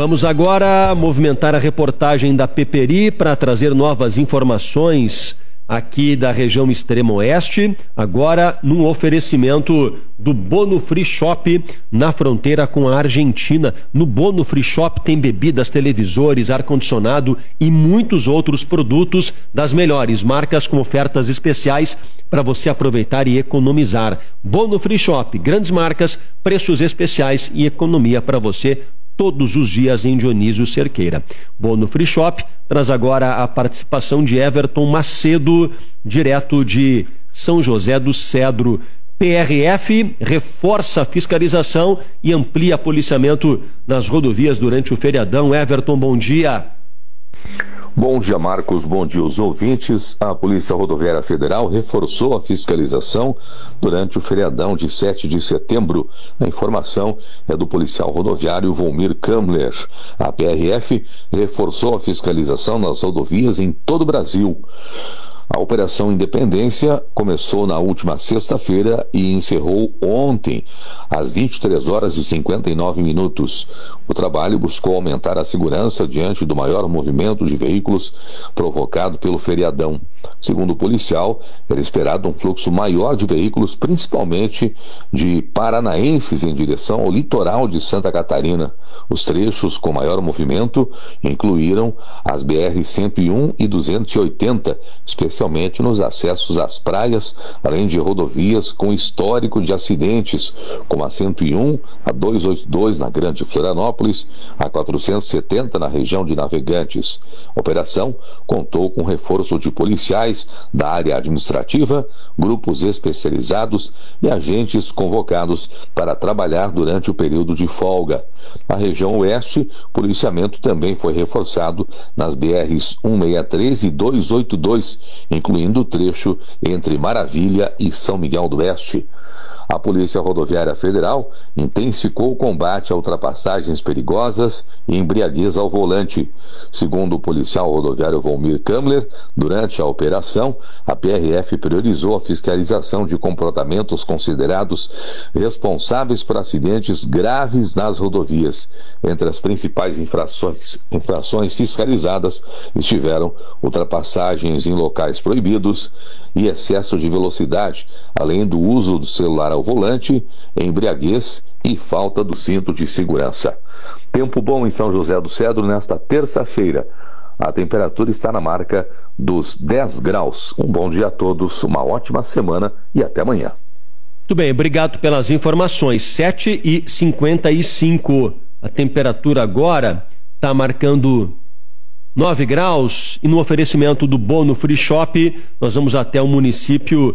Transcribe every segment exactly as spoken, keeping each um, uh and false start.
Vamos agora movimentar a reportagem da Peperi para trazer novas informações aqui da região extremo-oeste, agora num oferecimento do Bono Free Shop na fronteira com a Argentina. No Bono Free Shop tem bebidas, televisores, ar-condicionado e muitos outros produtos das melhores marcas com ofertas especiais para você aproveitar e economizar. Bono Free Shop, grandes marcas, preços especiais e economia para você todos os dias em Dionísio Cerqueira. Bono Free Shop traz agora a participação de Everton Macedo, direto de São José do Cedro. P R F reforça a fiscalização e amplia policiamento nas rodovias durante o feriadão. Everton, bom dia. Bom dia, Marcos. Bom dia, os ouvintes. A Polícia Rodoviária Federal reforçou a fiscalização durante o feriadão de sete de setembro. A informação é do policial rodoviário Volmir Kamler. A P R F reforçou a fiscalização nas rodovias em todo o Brasil. A Operação Independência começou na última sexta-feira e encerrou ontem, às vinte e três horas e cinquenta e nove minutos. O trabalho buscou aumentar a segurança diante do maior movimento de veículos provocado pelo feriadão. Segundo o policial, era esperado um fluxo maior de veículos, principalmente de paranaenses em direção ao litoral de Santa Catarina. Os trechos com maior movimento incluíram as B R cento e um e duzentos e oitenta, especialmente especialmente nos acessos às praias, além de rodovias com histórico de acidentes, como a cento e um, a duzentos e oitenta e dois na Grande Florianópolis, a quatrocentos e setenta na região de Navegantes. A operação contou com reforço de policiais da área administrativa, grupos especializados e agentes convocados para trabalhar durante o período de folga. Na região oeste, o policiamento também foi reforçado nas B Rs cento e sessenta e três e duzentos e oitenta e dois, incluindo o trecho entre Maravilha e São Miguel do Oeste. A Polícia Rodoviária Federal intensificou o combate a ultrapassagens perigosas e embriaguez ao volante. Segundo o policial rodoviário Volmir Kamler, durante a operação, a P R F priorizou a fiscalização de comportamentos considerados responsáveis por acidentes graves nas rodovias. Entre as principais infrações, infrações fiscalizadas estiveram ultrapassagens em locais proibidos e excesso de velocidade, além do uso do celular ao volante, embriaguez e falta do cinto de segurança. Tempo bom em São José do Cedro nesta terça-feira. A temperatura está na marca dos dez graus. Um bom dia a todos, uma ótima semana e até amanhã. Muito bem, obrigado pelas informações. sete e cinquenta e cinco. A temperatura agora está marcando nove graus e no oferecimento do Bono Free Shop nós vamos até o município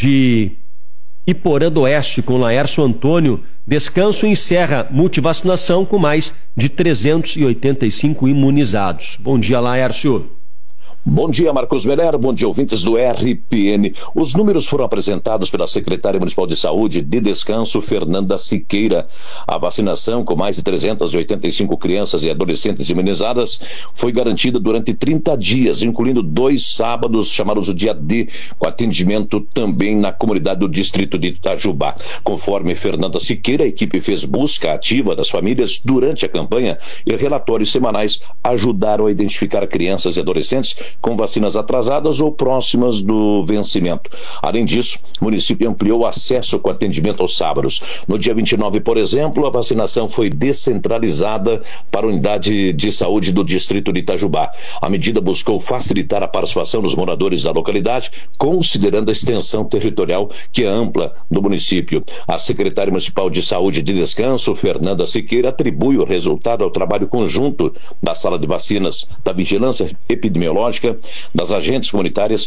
de Iporã do Oeste com Laércio Antônio. Descanso encerra multivacinação com mais de trezentos e oitenta e cinco imunizados. Bom dia, Laércio. Bom dia, Marcos Meller. Bom dia, ouvintes do R P N. Os números foram apresentados pela secretária municipal de saúde de Descanso, Fernanda Siqueira. A vacinação com mais de trezentas e oitenta e cinco crianças e adolescentes imunizadas foi garantida durante trinta dias, incluindo dois sábados, chamados o dia D, com atendimento também na comunidade do distrito de Itajubá. Conforme Fernanda Siqueira, a equipe fez busca ativa das famílias durante a campanha e relatórios semanais ajudaram a identificar crianças e adolescentes com vacinas atrasadas ou próximas do vencimento. Além disso, o município ampliou o acesso com atendimento aos sábados. No dia vinte e nove, por exemplo, a vacinação foi descentralizada para a unidade de saúde do distrito de Itajubá. A medida buscou facilitar a participação dos moradores da localidade, considerando a extensão territorial que é ampla do município. A secretária municipal de saúde de Descanso, Fernanda Siqueira, atribui o resultado ao trabalho conjunto da sala de vacinas, da vigilância epidemiológica, das agentes comunitárias